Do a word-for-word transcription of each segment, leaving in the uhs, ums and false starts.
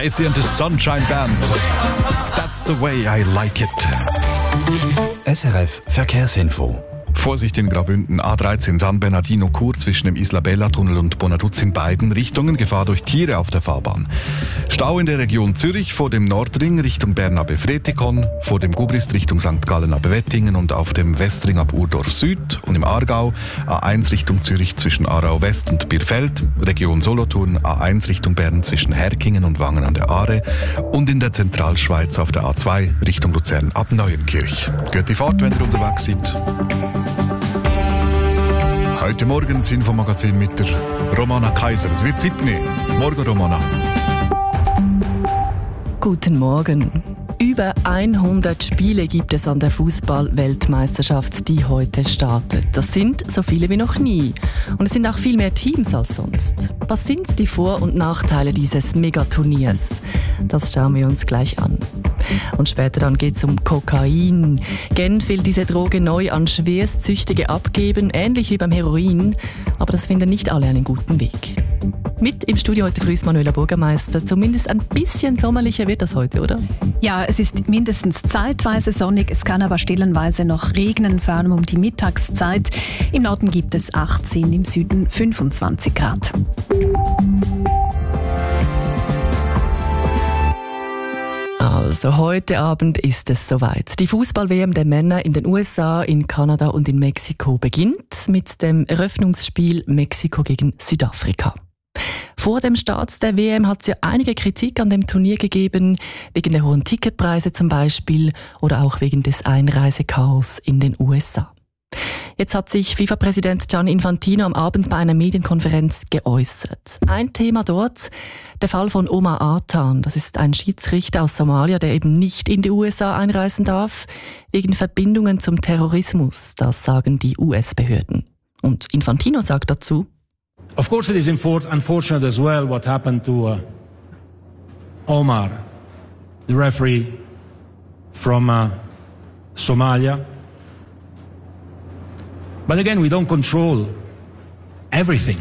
Casey and the Sunshine Band. That's the way I like it. S R F Verkehrsinfo. Vorsicht in Graubünden, A dreizehn San Bernardino-Chur zwischen dem Isla-Bella-Tunnel und Bonaduz in beiden Richtungen. Gefahr durch Tiere auf der Fahrbahn. Stau in der Region Zürich vor dem Nordring Richtung Bern-Abe-Fretikon, vor dem Gubrist Richtung Sankt Gallen-Abe-Wettingen und auf dem Westring ab Urdorf Süd und im Aargau A eins Richtung Zürich zwischen Aarau West und Bierfeld, Region Solothurn A eins Richtung Bern zwischen Herkingen und Wangen an der Aare und in der Zentralschweiz auf der A zwei Richtung Luzern ab Neuenkirch. Geht die Fahrt, wenn ihr unterwegs seid. Heute Morgen das Infomagazin mit der Romana Kaiser. Es wird siebni. Morgen, Romana. Guten Morgen. Über hundert Spiele gibt es an der Fußball-Weltmeisterschaft, die heute startet. Das sind so viele wie noch nie. Und es sind auch viel mehr Teams als sonst. Was sind die Vor- und Nachteile dieses Megaturniers? Das schauen wir uns gleich an. Und später dann geht es um Kokain. Genf will diese Droge neu an Schwerstsüchtige abgeben, ähnlich wie beim Heroin. Aber das finden nicht alle einen guten Weg. Mit im Studio heute früh ist Manuela Bürgermeister. Zumindest ein bisschen sommerlicher wird das heute, oder? Ja, es ist mindestens zeitweise sonnig. Es kann aber stellenweise noch regnen, vor allem um die Mittagszeit. Im Norden gibt es achtzehn, im Süden fünfundzwanzig Grad. Also heute Abend ist es soweit. Die Fußball-W M der Männer in den U S A, in Kanada und in Mexiko beginnt mit dem Eröffnungsspiel Mexiko gegen Südafrika. Vor dem Start der W M hat es ja einige Kritik an dem Turnier gegeben, wegen der hohen Ticketpreise zum Beispiel oder auch wegen des Einreisechaos in den U S A. Jetzt hat sich FIFA-Präsident Gianni Infantino am Abend bei einer Medienkonferenz geäußert. Ein Thema dort, der Fall von Omar Artan. Das ist ein Schiedsrichter aus Somalia, der eben nicht in die U S A einreisen darf, wegen Verbindungen zum Terrorismus. Das sagen die U S-Behörden. Und Infantino sagt dazu: Of course it is unfortunate as well what happened to uh, Omar, the referee from uh, Somalia. But again, we don't control everything.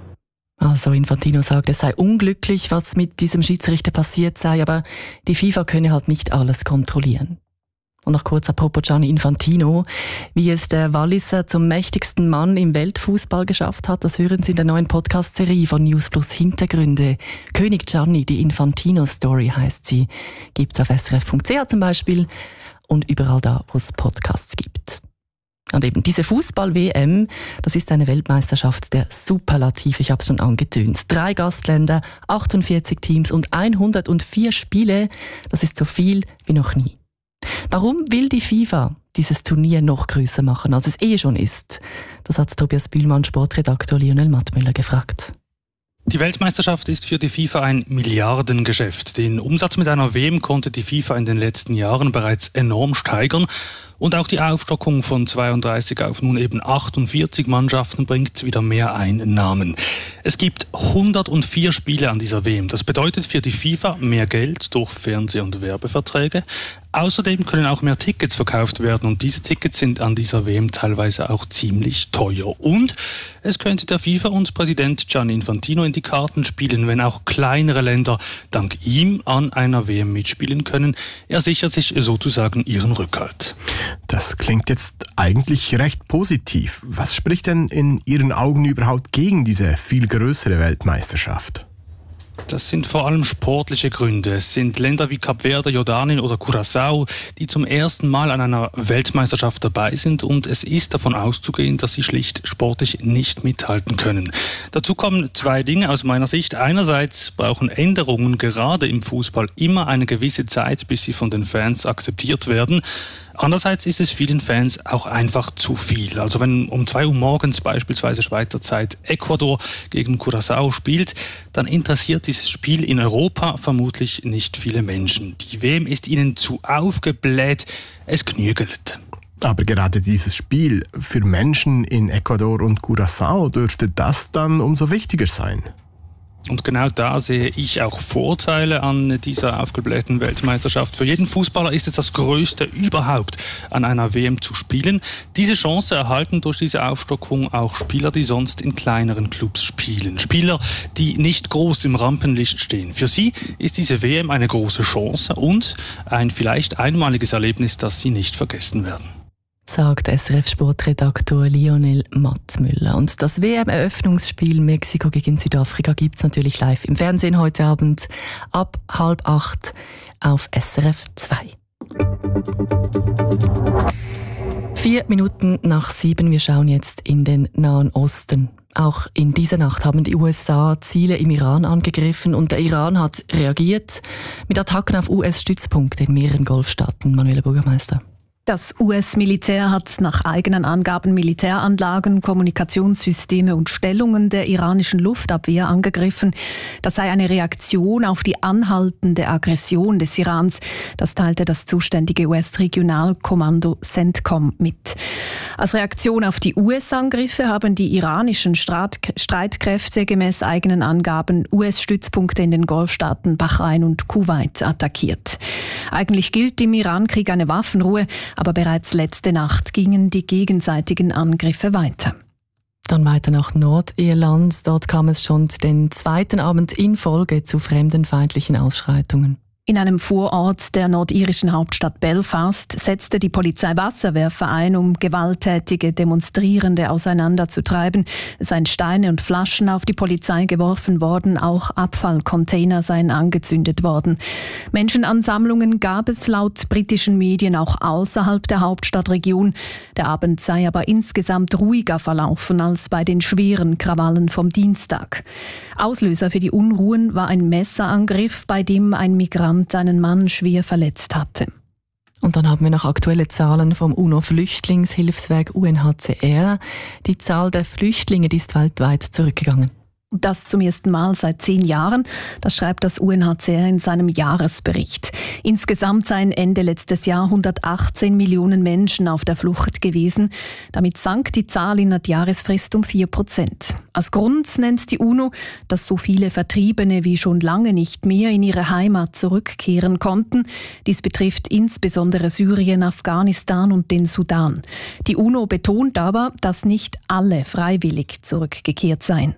Also Infantino sagt, es sei unglücklich, was mit diesem Schiedsrichter passiert sei, aber die FIFA könne halt nicht alles kontrollieren. Und noch kurz apropos Gianni Infantino, wie es der Walliser zum mächtigsten Mann im Weltfußball geschafft hat, das hören Sie in der neuen Podcast-Serie von News Plus Hintergründe. König Gianni, die Infantino-Story heißt sie. Gibt's auf S R F Punkt C H zum Beispiel und überall da, wo es Podcasts gibt. Und eben diese Fußball-W M, das ist eine Weltmeisterschaft der Superlative, ich habe es schon angetönt. Drei Gastländer, achtundvierzig Teams und hundertvier Spiele, das ist so viel wie noch nie. Warum will die FIFA dieses Turnier noch größer machen, als es eh schon ist? Das hat Tobias Bühlmann, Sportredaktor Lionel Mattmüller gefragt. Die Weltmeisterschaft ist für die FIFA ein Milliardengeschäft. Den Umsatz mit einer W M konnte die FIFA in den letzten Jahren bereits enorm steigern. Und auch die Aufstockung von zweiunddreißig auf nun eben achtundvierzig Mannschaften bringt wieder mehr Einnahmen. Es gibt hundertvier Spiele an dieser W M. Das bedeutet für die FIFA mehr Geld durch Fernseh- und Werbeverträge. Außerdem können auch mehr Tickets verkauft werden und diese Tickets sind an dieser W M teilweise auch ziemlich teuer. Und es könnte der FIFA und Präsident Gianni Infantino in die Karten spielen, wenn auch kleinere Länder dank ihm an einer W M mitspielen können. Er sichert sich sozusagen ihren Rückhalt. Das klingt jetzt eigentlich recht positiv. Was spricht denn in Ihren Augen überhaupt gegen diese viel größere Weltmeisterschaft? Das sind vor allem sportliche Gründe. Es sind Länder wie Kap Verde, Jordanien oder Curaçao, die zum ersten Mal an einer Weltmeisterschaft dabei sind und es ist davon auszugehen, dass sie schlicht sportlich nicht mithalten können. Dazu kommen zwei Dinge aus meiner Sicht. Einerseits brauchen Änderungen gerade im Fußball immer eine gewisse Zeit, bis sie von den Fans akzeptiert werden. Andererseits ist es vielen Fans auch einfach zu viel. Also wenn um zwei Uhr morgens beispielsweise Schweizer Zeit Ecuador gegen Curaçao spielt, dann interessiert dieses Spiel in Europa vermutlich nicht viele Menschen. Die W M ist ihnen zu aufgebläht, es knügelt. Aber gerade dieses Spiel für Menschen in Ecuador und Curaçao dürfte das dann umso wichtiger sein. Und genau da sehe ich auch Vorteile an dieser aufgeblähten Weltmeisterschaft. Für jeden Fußballer ist es das Größte überhaupt, an einer W M zu spielen. Diese Chance erhalten durch diese Aufstockung auch Spieler, die sonst in kleineren Clubs spielen. Spieler, die nicht groß im Rampenlicht stehen. Für sie ist diese W M eine große Chance und ein vielleicht einmaliges Erlebnis, das sie nicht vergessen werden. Sagt S R F-Sportredaktor Lionel Matzmüller. Und das W M-Eröffnungsspiel Mexiko gegen Südafrika gibt es natürlich live im Fernsehen heute Abend ab halb acht auf S R F zwei. Vier Minuten nach sieben, wir schauen jetzt in den Nahen Osten. Auch in dieser Nacht haben die U S A Ziele im Iran angegriffen und der Iran hat reagiert mit Attacken auf U S-Stützpunkte in mehreren Golfstaaten. Manuela Bürgermeister. Das U S-Militär hat nach eigenen Angaben Militäranlagen, Kommunikationssysteme und Stellungen der iranischen Luftabwehr angegriffen. Das sei eine Reaktion auf die anhaltende Aggression des Irans. Das teilte das zuständige U S-Regionalkommando CENTCOM mit. Als Reaktion auf die U S-Angriffe haben die iranischen Streitkräfte gemäß eigenen Angaben U S-Stützpunkte in den Golfstaaten Bahrain und Kuwait attackiert. Eigentlich gilt im Iran-Krieg eine Waffenruhe, aber bereits letzte Nacht gingen die gegenseitigen Angriffe weiter. Dann weiter nach Nordirland. Dort kam es schon den zweiten Abend in Folge zu fremdenfeindlichen Ausschreitungen. In einem Vorort der nordirischen Hauptstadt Belfast setzte die Polizei Wasserwerfer ein, um gewalttätige Demonstrierende auseinanderzutreiben. Es seien Steine und Flaschen auf die Polizei geworfen worden, auch Abfallcontainer seien angezündet worden. Menschenansammlungen gab es laut britischen Medien auch außerhalb der Hauptstadtregion. Der Abend sei aber insgesamt ruhiger verlaufen als bei den schweren Krawallen vom Dienstag. Auslöser für die Unruhen war ein Messerangriff, bei dem ein Migrant einen Mann schwer verletzt hatte. Und dann haben wir noch aktuelle Zahlen vom UNO-Flüchtlingshilfswerk U N H C R. Die Zahl der Flüchtlinge die ist weltweit zurückgegangen. Das zum ersten Mal seit zehn Jahren, das schreibt das U N H C R in seinem Jahresbericht. Insgesamt seien Ende letztes Jahr hundertachtzehn Millionen Menschen auf der Flucht gewesen. Damit sank die Zahl in der Jahresfrist um vier Prozent. Als Grund nennt die UNO, dass so viele Vertriebene wie schon lange nicht mehr in ihre Heimat zurückkehren konnten. Dies betrifft insbesondere Syrien, Afghanistan und den Sudan. Die UNO betont aber, dass nicht alle freiwillig zurückgekehrt seien.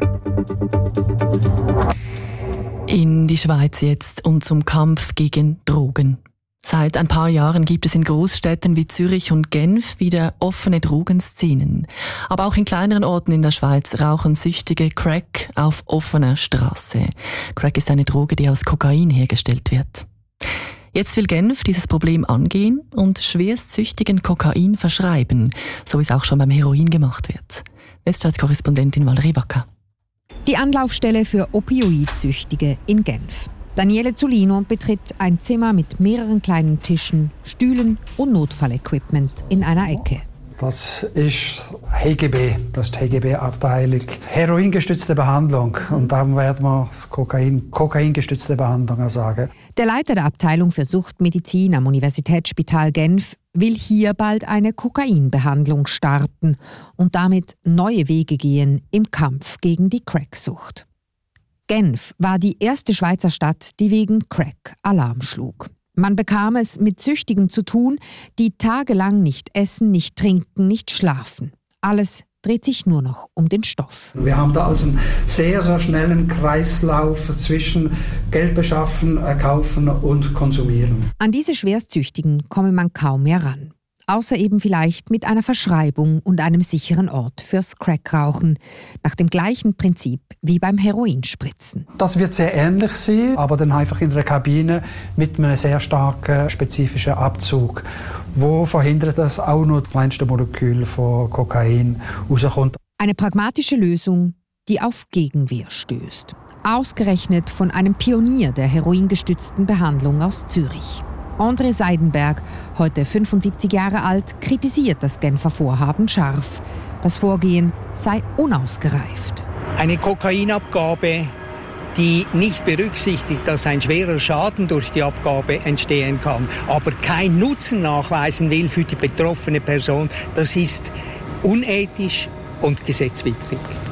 In die Schweiz jetzt und zum Kampf gegen Drogen. Seit ein paar Jahren gibt es in Großstädten wie Zürich und Genf wieder offene Drogenszenen. Aber auch in kleineren Orten in der Schweiz rauchen Süchtige Crack auf offener Straße. Crack ist eine Droge, die aus Kokain hergestellt wird. Jetzt will Genf dieses Problem angehen und schwerstsüchtigen Kokain verschreiben, so wie es auch schon beim Heroin gemacht wird. Westschweiz-Korrespondentin Valerie Wacker. Die Anlaufstelle für Opioidsüchtige in Genf. Daniele Zulino betritt ein Zimmer mit mehreren kleinen Tischen, Stühlen und Notfallequipment in einer Ecke. Das ist H G B, das ist die H G B-Abteilung. Heroingestützte Behandlung. Und darum werden wir das Kokain, kokaingestützte Behandlung sagen. Der Leiter der Abteilung für Suchtmedizin am Universitätsspital Genf will hier bald eine Kokainbehandlung starten und damit neue Wege gehen im Kampf gegen die Cracksucht. Genf war die erste Schweizer Stadt, die wegen Crack Alarm schlug. Man bekam es mit Süchtigen zu tun, die tagelang nicht essen, nicht trinken, nicht schlafen. Alles dreht sich nur noch um den Stoff. Wir haben da also einen sehr, sehr schnellen Kreislauf zwischen Geld beschaffen, kaufen und konsumieren. An diese Schwerstsüchtigen komme man kaum mehr ran. Außer eben vielleicht mit einer Verschreibung und einem sicheren Ort fürs Crackrauchen. Nach dem gleichen Prinzip wie beim Heroinspritzen. Das wird sehr ähnlich sein, aber dann einfach in einer Kabine mit einem sehr starken spezifischen Abzug, wo verhindert, dass auch nur das kleinste Molekül von Kokain rauskommt. Eine pragmatische Lösung, die auf Gegenwehr stößt. Ausgerechnet von einem Pionier der heroingestützten Behandlung aus Zürich. André Seidenberg, heute fünfundsiebzig Jahre alt, kritisiert das Genfer Vorhaben scharf. Das Vorgehen sei unausgereift. Eine Kokainabgabe, die nicht berücksichtigt, dass ein schwerer Schaden durch die Abgabe entstehen kann, aber keinen Nutzen nachweisen will für die betroffene Person, das ist unethisch und gesetzwidrig.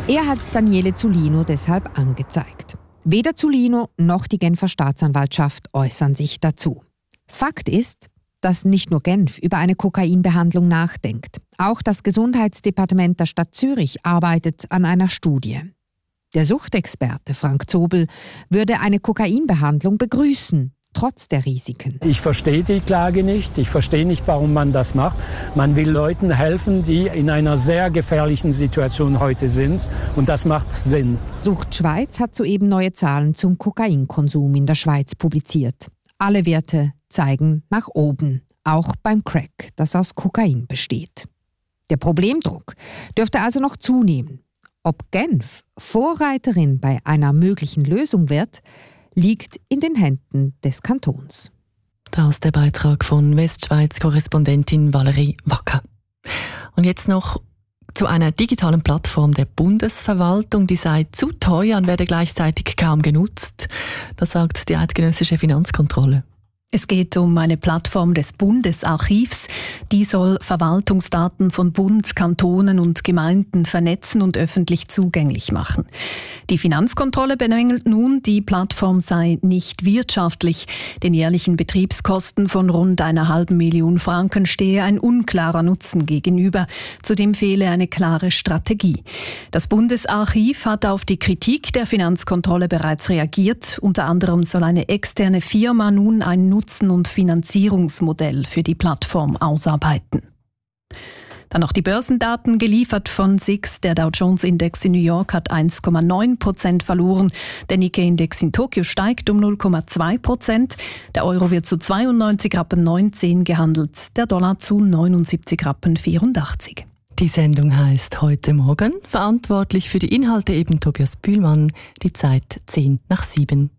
Er hat Daniele Zulino deshalb angezeigt. Weder Zulino noch die Genfer Staatsanwaltschaft äußern sich dazu. Fakt ist, dass nicht nur Genf über eine Kokainbehandlung nachdenkt. Auch das Gesundheitsdepartement der Stadt Zürich arbeitet an einer Studie. Der Suchtexperte Frank Zobel würde eine Kokainbehandlung begrüßen, trotz der Risiken. Ich verstehe die Klage nicht. Ich verstehe nicht, warum man das macht. Man will Leuten helfen, die in einer sehr gefährlichen Situation heute sind. Und das macht Sinn. Sucht Schweiz hat soeben neue Zahlen zum Kokainkonsum in der Schweiz publiziert. Alle Werte zeigen nach oben, auch beim Crack, das aus Kokain besteht. Der Problemdruck dürfte also noch zunehmen. Ob Genf Vorreiterin bei einer möglichen Lösung wird, liegt in den Händen des Kantons. Das der Beitrag von Westschweiz-Korrespondentin Valerie Wacker. Und jetzt noch zu einer digitalen Plattform der Bundesverwaltung, die sei zu teuer und werde gleichzeitig kaum genutzt. Das sagt die eidgenössische Finanzkontrolle. Es geht um eine Plattform des Bundesarchivs. Die soll Verwaltungsdaten von Bund, Kantonen und Gemeinden vernetzen und öffentlich zugänglich machen. Die Finanzkontrolle bemängelt nun, die Plattform sei nicht wirtschaftlich. Den jährlichen Betriebskosten von rund einer halben Million Franken stehe ein unklarer Nutzen gegenüber. Zudem fehle eine klare Strategie. Das Bundesarchiv hat auf die Kritik der Finanzkontrolle bereits reagiert. Unter anderem soll eine externe Firma nun ein Nutzen- und Finanzierungsmodell für die Plattform ausarbeiten. Dann noch die Börsendaten geliefert von S I X. Der Dow Jones Index in New York hat eins Komma neun Prozent verloren. Der Nikkei-Index in Tokio steigt um null Komma zwei Prozent. Der Euro wird zu zweiundneunzig Rappen neunzehn gehandelt, der Dollar zu neunundsiebzig Rappen vierundachtzig. Die Sendung heisst «Heute Morgen». Verantwortlich für die Inhalte eben Tobias Bühlmann. Die Zeit zehn nach sieben.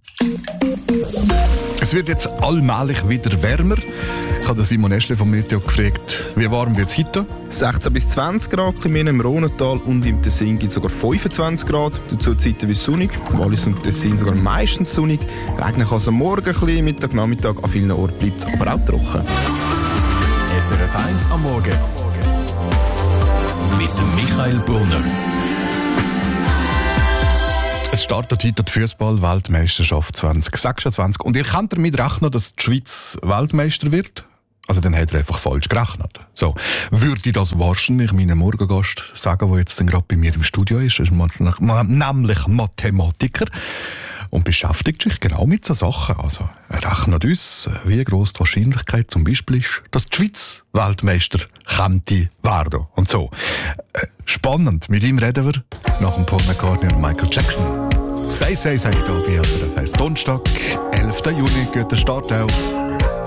Es wird jetzt allmählich wieder wärmer. Ich habe Simon Eschle vom Meteo gefragt, wie warm wird es heute? sechzehn bis zwanzig Grad, ein bisschen mehr im Rhonental und im Tessin gibt es sogar fünfundzwanzig Grad. Dazu zeitweise sonnig, im Wallis und Tessin sogar meistens sonnig. Regnen kann es am Morgen ein bisschen, Mittag, Nachmittag, an vielen Orten bleibt es aber auch trocken. S R F eins am Morgen mit dem Michael Brunner. Es startet heute die Fußball-Weltmeisterschaft zwanzig sechsundzwanzig. Und ihr könnt damit rechnen, dass die Schweiz Weltmeister wird? Also dann hat er einfach falsch gerechnet. So, würde das wahrscheinlich meinem Morgengast sagen, der jetzt gerade bei mir im Studio ist. Er ist nämlich Mathematiker und beschäftigt sich genau mit so Sachen. Also er rechnet uns, wie gross die Wahrscheinlichkeit zum Beispiel ist, dass die Schweiz Weltmeister könnte werden. Und so. Äh, spannend. Mit ihm reden wir nach dem Paul McCartney und Michael Jackson. Sei, sei, sei, da bei S R F eins. Donnerstag, elften Juni, geht der Start auf.